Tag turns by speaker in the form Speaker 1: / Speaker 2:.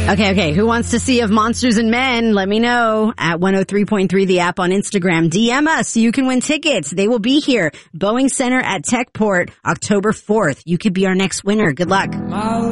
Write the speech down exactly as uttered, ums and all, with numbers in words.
Speaker 1: Okay, okay. Who wants to see of Monsters and Men? Let me know at one oh three point three, the app on Instagram. D M us so you can win tickets. They will be here. Boeing Center at Techport, October fourth. You could be our next winner. Good luck.